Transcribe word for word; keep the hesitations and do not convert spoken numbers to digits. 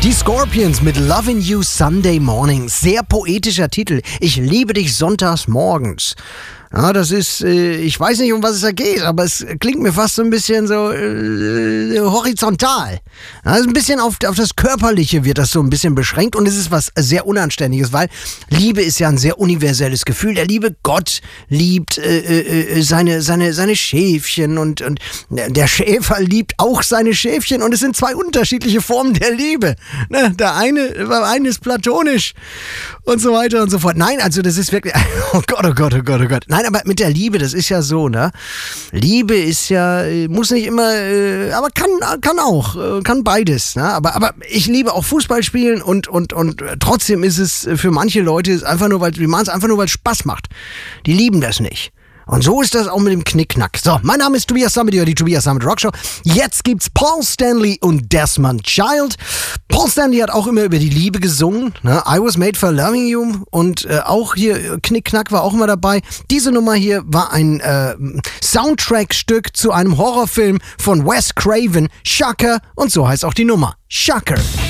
Die Scorpions mit Lovin' You Sunday Morning. Sehr poetischer Titel. Ich liebe dich sonntags morgens. Ja, das ist, äh, ich weiß nicht, um was es da geht, aber es klingt mir fast so ein bisschen so äh, horizontal. Also ein bisschen auf, auf das Körperliche wird das so ein bisschen beschränkt und es ist was sehr Unanständiges, weil Liebe ist ja ein sehr universelles Gefühl. Der liebe Gott liebt äh, äh, seine, seine, seine Schäfchen und, und der Schäfer liebt auch seine Schäfchen und es sind zwei unterschiedliche Formen der Liebe. Ne? Der eine, der eine ist platonisch und so weiter und so fort. Nein, also das ist wirklich, oh Gott, oh Gott, oh Gott, oh Gott. Nein, aber mit der Liebe, das ist ja so, ne? Liebe ist ja, muss nicht immer, äh, aber kann, kann auch, äh, kann beides, ne? Aber, aber ich liebe auch Fußball spielen und, und, und trotzdem ist es für manche Leute einfach nur, weil, die machen es einfach nur, weil es Spaß macht. Die lieben das nicht. Und so ist das auch mit dem Knickknack. So, mein Name ist Tobias Sammet, die Tobias Sammet Rockshow. Jetzt gibt's Paul Stanley und Desmond Child. Paul Stanley hat auch immer über die Liebe gesungen, ne? I Was Made for Loving You. Und äh, auch hier Knickknack war auch immer dabei. Diese Nummer hier war ein äh, Soundtrack-Stück zu einem Horrorfilm von Wes Craven, Shocker. Und so heißt auch die Nummer, Shocker.